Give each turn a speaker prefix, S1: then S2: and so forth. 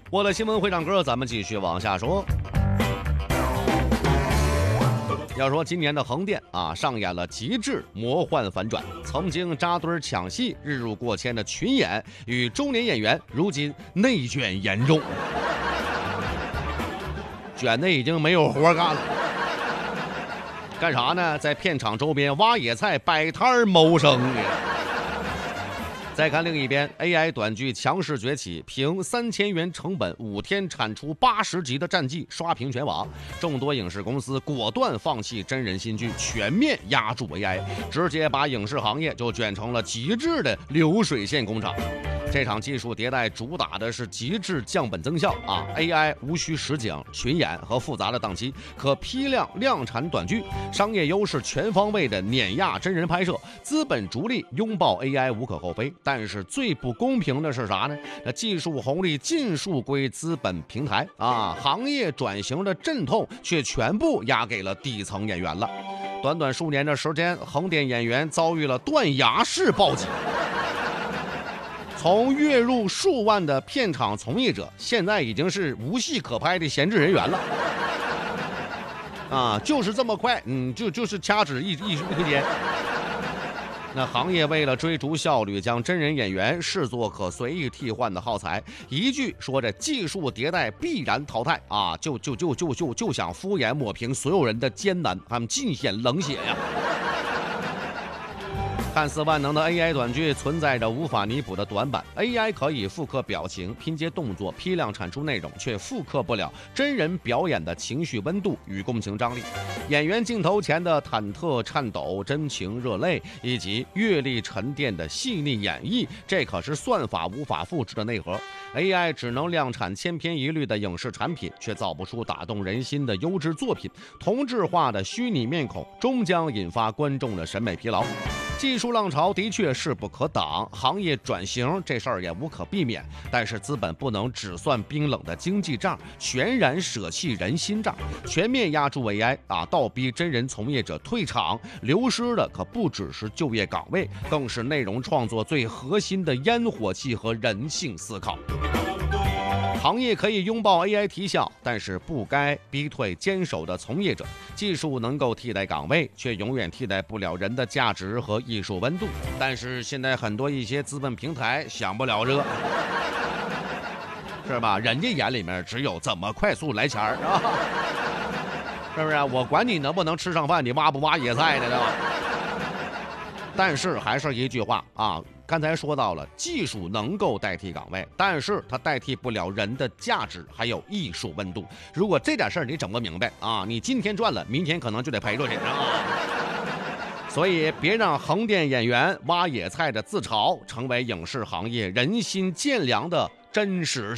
S1: 我的新闻会唱歌，咱们继续往下说。要说今年的横店啊，上演了极致魔幻反转，曾经扎堆抢戏、日入过千的群演与中年演员，如今内卷严重，卷的已经没有活干了。干啥呢？在片场周边挖野菜、摆摊谋生。再看另一边 ，AI 短剧强势崛起，凭3000元成本5天产出80集的战绩，刷屏全网。众多影视公司果断放弃真人新剧，全面压注 AI， 直接把影视行业就卷成了极致的流水线工厂。这场技术迭代主打的是极致降本增效啊 ！AI 无需实景、群演和复杂的档期，可批量量产短剧，商业优势全方位的碾压真人拍摄，资本逐利拥抱 AI 无可厚非。但是最不公平的是啥呢？那技术红利尽数归资本平台啊，行业转型的阵痛却全部压给了底层演员了。短短数年的时间，横店演员遭遇了断崖式暴击。从月入数万的片场从业者，现在已经是无戏可拍的闲置人员了，啊，就是这么快，就是掐指一挥间。那行业为了追逐效率，将真人演员视作可随意替换的耗材，一句说着技术迭代必然淘汰啊，就想敷衍抹平所有人的艰难，他们尽显冷血呀。看似万能的 AI 短剧存在着无法弥补的短板 ，AI 可以复刻表情、拼接动作、批量产出内容，却复刻不了真人表演的情绪温度与共情张力。演员镜头前的忐忑颤抖、真情热泪，以及阅历沉淀的细腻演绎，这可是算法无法复制的内核。AI 只能量产千篇一律的影视产品，却造不出打动人心的优质作品。同质化的虚拟面孔终将引发观众的审美疲劳。技术浪潮的确势不可挡，行业转型这事儿也无可避免。但是资本不能只算冰冷的经济账，全然舍弃人心账，全面压住 AI 啊，倒逼真人从业者退场，流失的可不只是就业岗位，更是内容创作最核心的烟火气和人性思考。行业可以拥抱 AI 提效，但是不该逼退坚守的从业者。技术能够替代岗位，却永远替代不了人的价值和艺术温度。但是现在很多一些资本平台想不了这，是吧？人家眼里面只有怎么快速来钱儿啊，是不是？我管你能不能吃上饭，你挖不挖野菜呢，对吧？但是还是一句话啊。刚才说到了，技术能够代替岗位，但是它代替不了人的价值，还有艺术温度。如果这点事儿你整不明白啊，你今天赚了，明天可能就得赔出去啊。所以别让横店演员挖野菜的自嘲成为影视行业人心渐凉的真实